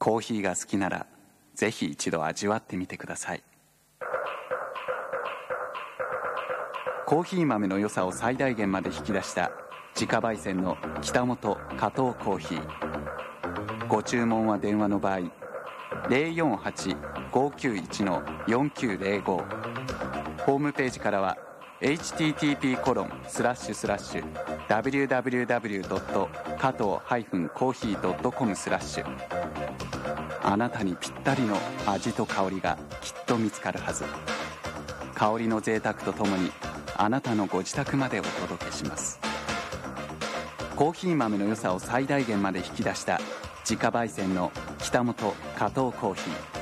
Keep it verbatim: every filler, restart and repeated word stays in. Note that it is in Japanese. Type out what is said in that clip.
コーヒーが好きならぜひ一度味わってみてください。コーヒー豆の良さを最大限まで引き出した自家焙煎の北本加藤コーヒー。ご注文は電話の場合 ゼロよんはち ごきゅういち よんきゅうゼロご、 ホームページからは エイチティーティーピーコロンスラッシュスラッシュダブリューダブリューダブリュードット加藤コーヒードットコムスラッシュ。あなたにぴったりの味と香りがきっと見つかるはず。香りの贅沢とともにあなたのご自宅までお届けします。コーヒー豆の良さを最大限まで引き出した自家焙煎の北本加藤コーヒー。